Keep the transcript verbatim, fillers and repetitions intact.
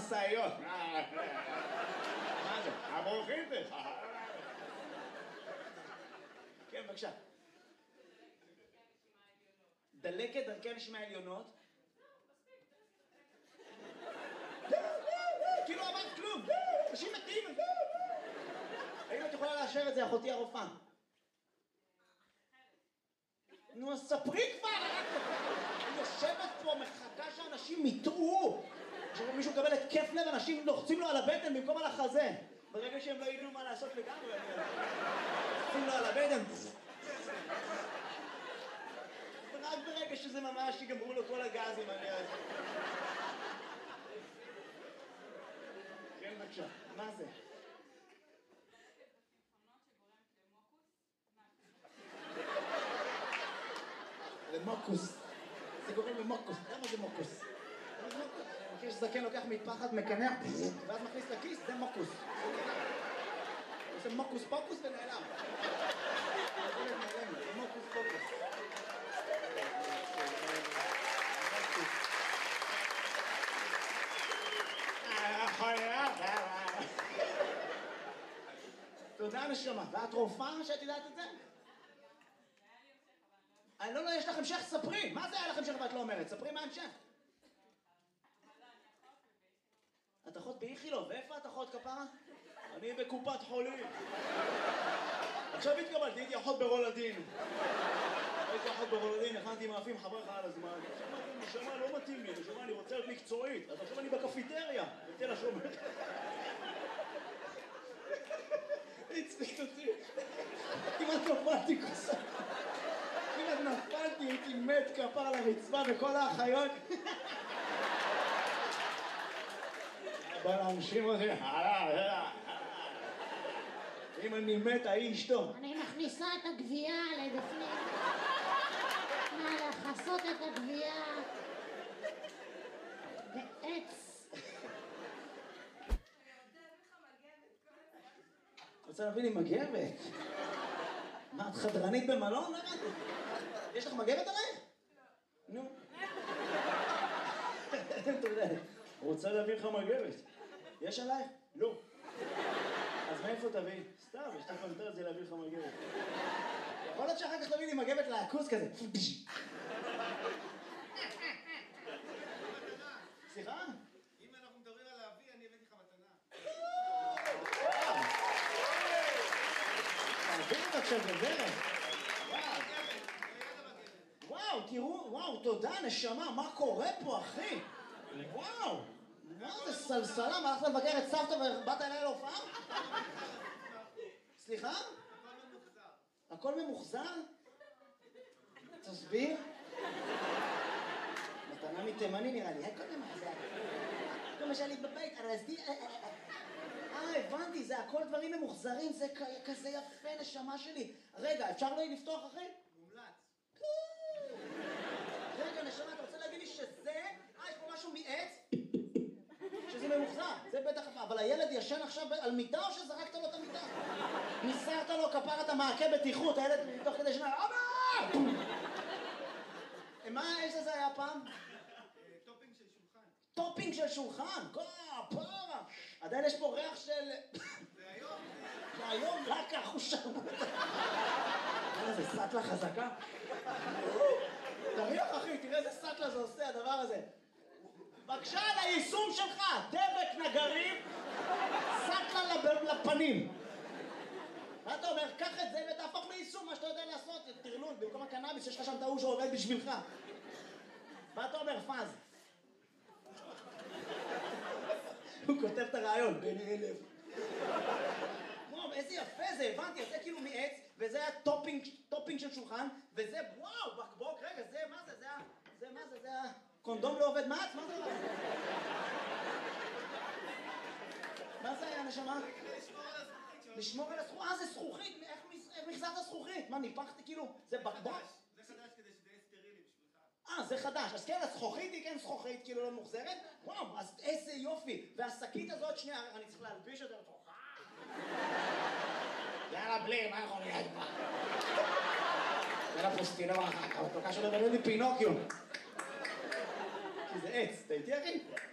משאיות. מה זה? הברוכים זה? כן, בבקשה. דלקת דרכי הנשימה העליונות? כאילו אמרת כלום, אנשים מתים. האם את יכולה לאשר את זה, אחותי הרופאה? נו, אז ספרי כבר! אני יושבת פה, מחכה שאנשים יטעו. עכשיו מישהו מקבל התקף לב, אנשים לוחצים לו על הבטן במקום על החזה. ברגע שהם לא ידעו מה לעשות לגמרי, לוחצים לו על הבטן. ורק ברגע שזה ממש יגמרו לו כל הגזים, אני יודע. כן, בבקשה. מה זה? למוקוס. זה גורם למוקוס. למה זה מוקוס? אני מכיר שזקן לוקח מפחד, מקנח, ואז מכניס לכיס, זה מוקוס. עושה מוקוס פוקוס ונעלם. זה מוקוס פוקוס. תודה נשמה. ואת רופאה שאת יודעת את זה? אני לא, לא, יש לך המשך, ספרי. מה זה היה לך המשך ואת לא אומרת? ספרי מה המשך. את אחות באיכילוב, ואיפה את אחות כפרה? אני בקופת חולים. עכשיו התקבלתי, הייתי אחות ברולדין. הייתי אחות ברולדין, הכנתי מאפים, חבר לך על הזמן. נשמה, לא מתאים לי, נשמה, אני רוצה להיות מקצועית. אז עכשיו אני בקפיטריה, בתל השומר. הצליק אותי. כמעט נפלתי כוסה. כמעט נפלתי, הייתי מת כפר על הרצפה וכל האחיות. בא להנשים אותי, אם אני מת, ההיא אשתו. אני מכניסה את הגבייה לבפנים. מה, לחסות את הגבייה בעץ. רוצה להביא לי מגבת? מה, את חדרנית במלון? יש לך מגבת עליי? נו. אתה יודע, רוצה להביא לך מגבת. יש עלייך? לא. אז מאיפה תביא? סתם, יש לך פנטזיה זה להביא לך מגבת. יכול להיות שאחר כך תביא לי מגבת לעקוס כזה. סליחה? אם אנחנו מדברים על להביא, אני הבאתי לך מתנה. תביא את עכשיו בדרך. וואו, תראו, וואו, תודה, נשמה, מה קורה פה, אחי? וואו, מה זה סלסלה? מה, הלכת לבקר את סבתא ובאת אליי להופעה? סליחה? הכל ממוחזר. הכל ממוחזר? תסביר. מתנה מתימני נראה לי, הכל ממוחזר. כל מה שהיה לי בבית, הרסתי... אה, הבנתי, זה הכל דברים ממוחזרים, זה כזה יפה, נשמה שלי. רגע, אפשר לא לפתוח, אחי? מומלץ. רגע, נשמה, אתה רוצה להגיד לי שזה... אה, יש פה משהו מעץ? שזה ממוחזר, זה בטח... אבל הילד ישן עכשיו על מיטה או שזרקת לו את המיטה? ניסרת לו כפרת המעקה בטיחות, הילד מתוך כדי שנה... אבא! מה, איזה זה היה פעם? טופינג של שולחן. טופינג של שולחן? כפרה! עדיין יש פה ריח של... והיום... והיום רק החושר. איזה סטלה חזקה. תריח אחי, תראה איזה סטלה זה עושה הדבר הזה. בבקשה על היישום שלך, דבק נגרים, סטלה לפנים. מה אתה אומר? קח את זה ותהפוך ליישום מה שאתה יודע לעשות, תרלול, במקום הקנאביס יש לך שם טעו שעובד בשבילך. מה אתה אומר, פאז? הוא כותב את הרעיון, בני אלף. וואו, איזה יפה זה, הבנתי, זה כאילו מעץ, וזה היה טופינג, טופינג של שולחן, וזה, וואו, בקבוק, רגע, זה, מה זה, זה היה, זה, מה זה, זה היה, קונדום לא עובד מעץ, מה זה היה? מה זה היה, נשמה? לשמור על הזכוכית. לשמור על הזכוכית, אה, זה זכוכית, איך מחזרת זכוכית? מה, ניפחתי כאילו, זה בקבוק? זה חדש כדי שזה יהיה סטרילי בשבילך. אה, זה חדש, אז כן, הזכוכית היא כן זכוכית, כאילו לא מוחזרת? וואו, אז איזה יופי, והשקית הזאת, שנייה, אני צריך להלביש את זה לתוכה. יאללה, בלי, מה יכול להיות כבר? יאללה, פוסטינור אחר כך, תוקע שלו בלודי פינוקיו. כי זה עץ, אתה איתי אחי?